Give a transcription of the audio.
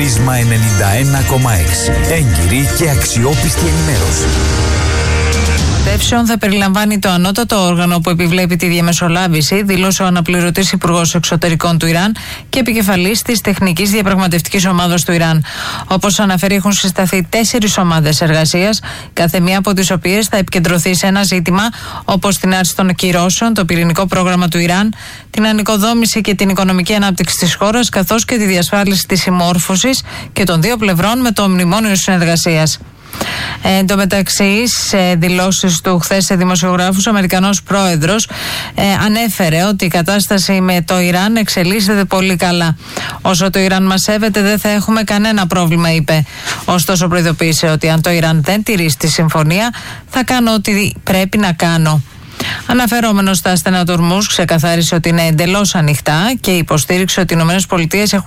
Πρίσμα 91,6. Έγκυρη και αξιόπιστη ενημέρωση. Θα περιλαμβάνει το ανώτατο όργανο που επιβλέπει τη διαμεσολάβηση, δήλωσε ο αναπληρωτής υπουργός εξωτερικών του Ιράν και επικεφαλής της τεχνικής διαπραγματευτικής ομάδας του Ιράν. Όπως αναφέρει, έχουν συσταθεί 4 ομάδες εργασίας, κάθε μία από τις οποίες θα επικεντρωθεί σε ένα ζήτημα όπως την άρση των κυρώσεων, το πυρηνικό πρόγραμμα του Ιράν, την ανοικοδόμηση και την οικονομική ανάπτυξη της χώρας, καθώς και τη διασφάλιση της συμμόρφωσης και των δύο πλευρών με το Μνημόνιο Συνεργασίας. Εν τω μεταξύ, σε δηλώσεις του χθες σε δημοσιογράφους, ο Αμερικανός πρόεδρος ανέφερε ότι η κατάσταση με το Ιράν εξελίσσεται πολύ καλά. Όσο το Ιράν μας σέβεται, δεν θα έχουμε κανένα πρόβλημα, είπε. Ωστόσο, προειδοποίησε ότι αν το Ιράν δεν τηρήσει τη συμφωνία, θα κάνω ό,τι πρέπει να κάνω. Αναφερόμενος στα στενατορμούς, ξεκαθάρισε ότι είναι εντελώς ανοιχτά και υποστήριξε ότι οι ΗΠΑ έχουν